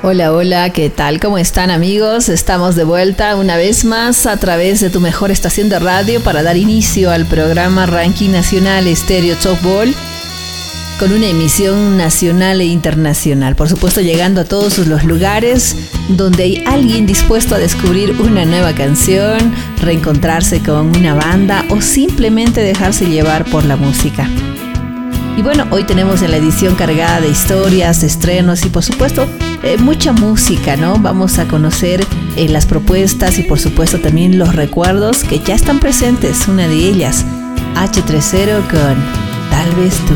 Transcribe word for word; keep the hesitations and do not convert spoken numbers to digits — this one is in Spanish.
Hola, hola, ¿qué tal? ¿Cómo están, amigos? Estamos de vuelta una vez más a través de tu mejor estación de radio para dar inicio al programa Ranking Nacional Estéreo Top Ball con una emisión nacional e internacional. Por supuesto, llegando a todos los lugares donde hay alguien dispuesto a descubrir una nueva canción, reencontrarse con una banda o simplemente dejarse llevar por la música. Y bueno, hoy tenemos en la edición cargada de historias, de estrenos y por supuesto eh, mucha música, ¿no? Vamos a conocer eh, las propuestas y por supuesto también los recuerdos que ya están presentes. Una de ellas, H tres cero con Tal vez tú.